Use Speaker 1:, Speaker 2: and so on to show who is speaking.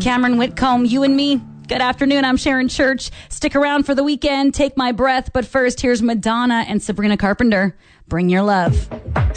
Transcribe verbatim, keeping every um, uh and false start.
Speaker 1: Cameron Whitcomb, you and me. Good afternoon. I'm Sharon Church. Stick around for the weekend. Take my breath. But first, here's Madonna and Sabrina Carpenter. Bring your love.